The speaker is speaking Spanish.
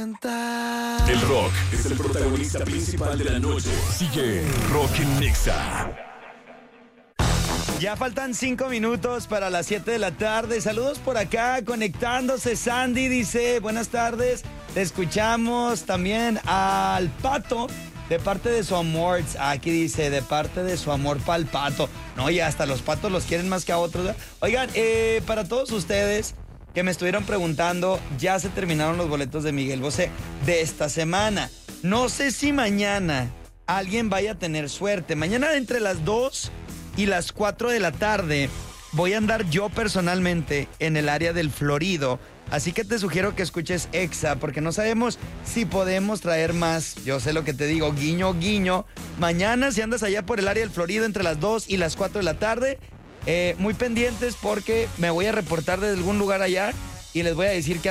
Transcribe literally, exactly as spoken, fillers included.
cantar. El rock es el protagonista principal de la noche. Sigue Rock en Nexa. Ya faltan cinco minutos para las siete de la tarde. Saludos por acá, conectándose. Sandy dice, buenas tardes. Te escuchamos también al Pato, de parte de su amor. Aquí dice, de parte de su amor pa'l Pato. No, y hasta los patos los quieren más que a otros, ¿verdad? Oigan, eh, para todos ustedes que me estuvieron preguntando, ya se terminaron los boletos de Miguel Bosé de esta semana. No sé si mañana alguien vaya a tener suerte. Mañana entre las dos y las cuatro de la tarde voy a andar yo personalmente en el área del Florido. Así que te sugiero que escuches Exa, porque no sabemos si podemos traer más. Yo sé lo que te digo, guiño, guiño. Mañana, si andas allá por el área del Florido entre las dos y las cuatro de la tarde, eh, muy pendientes porque me voy a reportar desde algún lugar allá y les voy a decir que